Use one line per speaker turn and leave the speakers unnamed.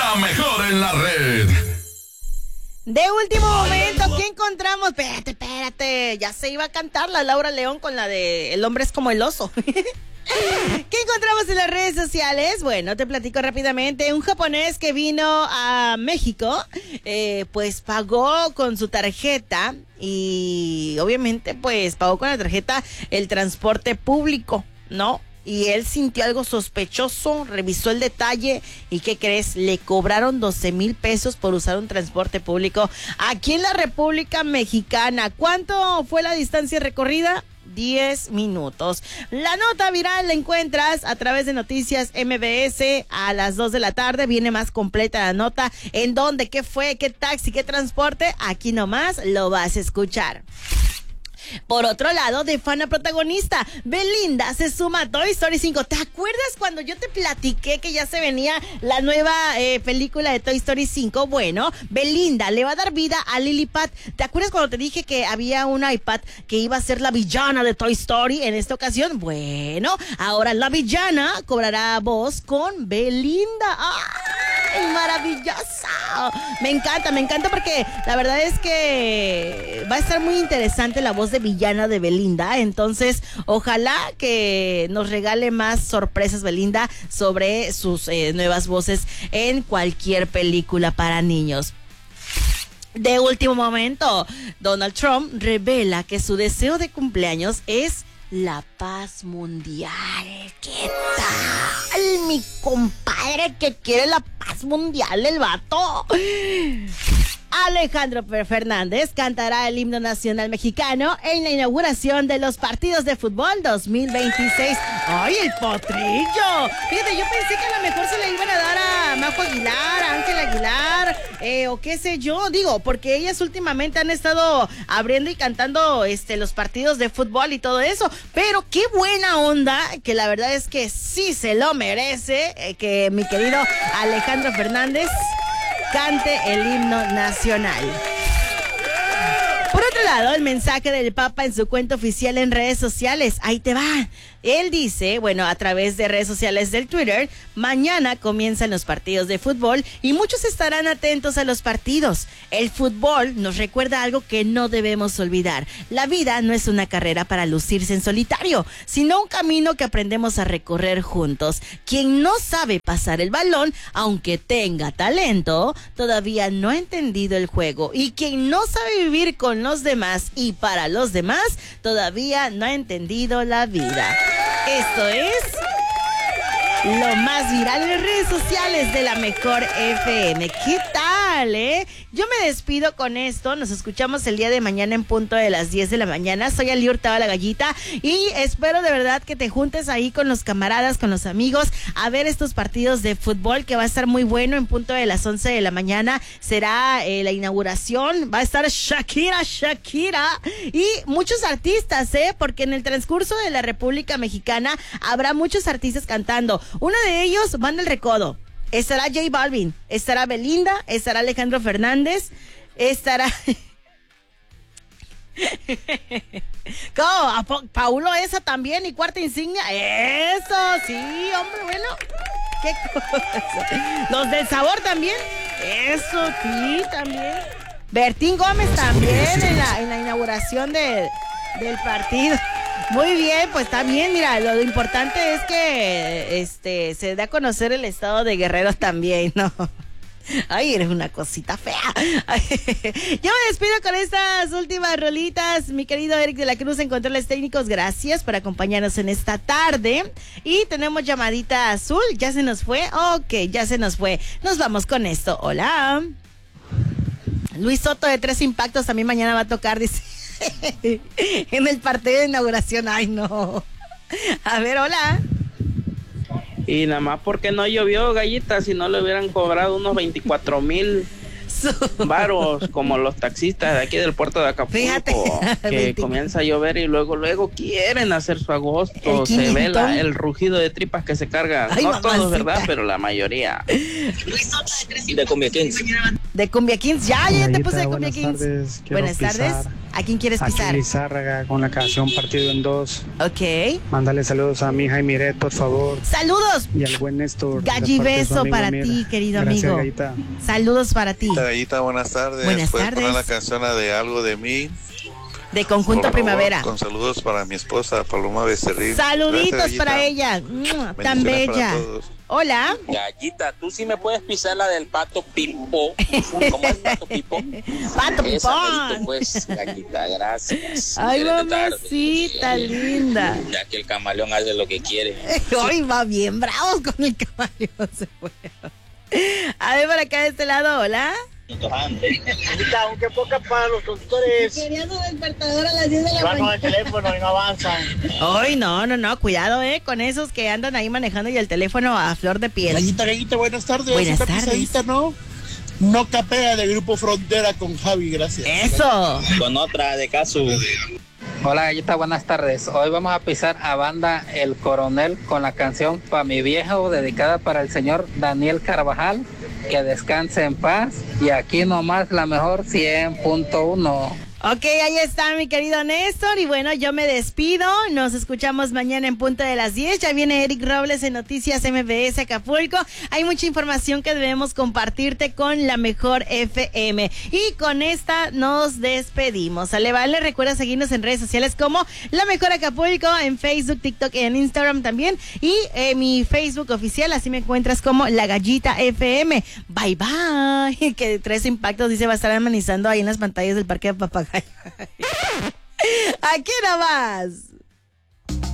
La mejor en la red.
De último momento, ¿qué encontramos? Espérate, ya se iba a cantar la Laura León con la de El hombre es como el oso. ¿Qué encontramos en las redes sociales? Bueno, te platico rápidamente. Un japonés que vino a México, pues pagó con su tarjeta y obviamente pues pagó con la tarjeta el transporte público, ¿no? Y él sintió algo sospechoso, revisó el detalle y ¿qué crees? Le cobraron 12,000 pesos por usar un transporte público aquí en la República Mexicana. ¿Cuánto fue la distancia recorrida? 10 minutos. La nota viral la encuentras a través de Noticias MBS a las 2 de la tarde. Viene más completa la nota. ¿En dónde? ¿Qué fue? ¿Qué taxi? ¿Qué transporte? Aquí nomás lo vas a escuchar. Por otro lado, de fana protagonista, Belinda se suma a Toy Story 5. ¿Te acuerdas cuando yo te platiqué que ya se venía la nueva película de Toy Story 5? Bueno, Belinda le va a dar vida a Lilliput. ¿Te acuerdas cuando te dije que había una iPad que iba a ser la villana de Toy Story en esta ocasión? Bueno, ahora la villana cobrará voz con Belinda. ¡Ay, maravillosa! Me encanta porque la verdad es que va a estar muy interesante la voz de villana de Belinda. Entonces, ojalá que nos regale más sorpresas Belinda sobre sus nuevas voces en cualquier película para niños. De último momento, Donald Trump revela que su deseo de cumpleaños es la paz mundial. ¿Qué tal, mi compadre, que quiere la paz mundial, el vato? Alejandro Fernández cantará el himno nacional mexicano en la inauguración de los partidos de fútbol 2026. ¡Ay, el potrillo! Fíjate, yo pensé que a lo mejor se le iban a dar a Majo Aguilar, a Ángel Aguilar, o qué sé yo, digo, porque ellas últimamente han estado abriendo y cantando los partidos de fútbol y todo eso, pero qué buena onda, que la verdad es que sí se lo merece, que mi querido Alejandro Fernández cante el himno nacional. Por otro lado, el mensaje del Papa en su cuenta oficial en redes sociales. Ahí te va. Él dice, bueno, a través de redes sociales del Twitter, mañana comienzan los partidos de fútbol y muchos estarán atentos a los partidos. El fútbol nos recuerda algo que no debemos olvidar. La vida no es una carrera para lucirse en solitario, sino un camino que aprendemos a recorrer juntos. Quien no sabe pasar el balón, aunque tenga talento, todavía no ha entendido el juego. Y quien no sabe vivir con los demás y para los demás, todavía no ha entendido la vida. Esto es lo más viral en redes sociales de la mejor FM. ¿Qué tal, Yo me despido con esto. Nos escuchamos el día de mañana en punto de las 10 de la mañana. Soy Ali Hurtado la Gallita y espero de verdad que te juntes ahí con los camaradas, con los amigos a ver estos partidos de fútbol que va a estar muy bueno. En punto de las 11 de la mañana será la inauguración. Va a estar Shakira y muchos artistas, porque en el transcurso de la República Mexicana habrá muchos artistas cantando. Uno de ellos, Banda El Recodo. Estará J Balvin, estará Belinda, estará Alejandro Fernández, estará... ¿Cómo? Paulo esa también y Cuarta Insignia. Eso, sí, hombre, bueno. ¿Qué cosa? Los del Sabor también. Eso, sí, también. Bertín Gómez también en la inauguración del partido. Muy bien, pues está bien, mira, lo importante es que se dé a conocer el estado de Guerrero también, ¿no? Ay, eres una cosita fea. Yo me despido con estas últimas rolitas. Mi querido Eric de la Cruz en controles técnicos, gracias por acompañarnos en esta tarde. Y tenemos llamadita azul, ¿ya se nos fue? Ok, ya se nos fue. Nos vamos con esto, hola. Luis Soto de Tres Impactos también mañana va a tocar, dice. En el partido de inauguración. Ay, no. A ver, hola.
Y nada más porque no llovió, Gallita, si no le hubieran cobrado unos 24,000 varos como los taxistas de aquí del puerto de Acapulco. Fíjate, que comienza a llover y luego quieren hacer su agosto. Se ve el rugido de tripas que se cargan. Ay, no todos, ¿verdad? Pero la mayoría.
De Cumbia Kings.
De Cumbia Kings, ya te puse de Cumbia Kings. Buenas tardes. ¿A quién quieres pisar?
Aquí Lizárraga con la canción Partido en Dos.
Ok.
Mándale saludos a mi hija y Miret, por favor.
¡Saludos!
Y al buen Néstor.
Gallibeso para ti, querido
Gracias,
amigo.
Gallita.
Saludos para ti.
Gallita, buenas tardes.
Buenas
¿Puedes
tardes.
poner la canción de Algo de mí?
De Conjunto
Por favor,
Primavera.
con saludos para mi esposa, Paloma Becerril.
Saluditos
Gracias,
para
Gallita.
ella. Tan
Bendiciones
bella.
para todos.
Hola.
Gallita, tú sí me puedes pisar la del Pato Pipo. ¿Cómo es Pato Pipo?
Pato
Esa
Pipón.
merito, pues, Gallita, gracias.
Ay,
Excelente tarde.
mamacita linda.
Ya que el camaleón hace lo que quiere.
Hoy va bien bravos con el camaleón. Se fue. A ver, por acá de este lado, hola.
Aunque poca para los conductores.
Queriendo despertador a las 10 de la
Van con el teléfono y no avanzan.
Ay, no, cuidado, con esos que andan ahí manejando y el teléfono a flor de piel.
Gallita, buenas tardes.
Buenas
Una
tardes.
pisadita, ¿no? No capea de Grupo Frontera con Javi, gracias.
Eso.
Con otra de caso.
Hola Gallita, buenas tardes. Hoy vamos a pisar a banda El Coronel con la canción Pa' mi viejo, dedicada para el señor Daniel Carvajal. Que descanse en paz. Y aquí nomás la mejor 100.1.
Ok, ahí está mi querido Néstor. Y bueno, yo me despido. Nos escuchamos mañana en punto de las 10. Ya viene Eric Robles en Noticias MBS Acapulco. Hay mucha información que debemos compartirte con la mejor FM. Y con esta nos despedimos. ¿Sale, vale? Recuerda seguirnos en redes sociales como La Mejor Acapulco, en Facebook, TikTok y en Instagram también. Y mi Facebook oficial, así me encuentras como La Gallita FM. Bye, bye. Que 3 impactos dice va a estar amenizando ahí en las pantallas del Parque de Papagayo. Aquí nomás.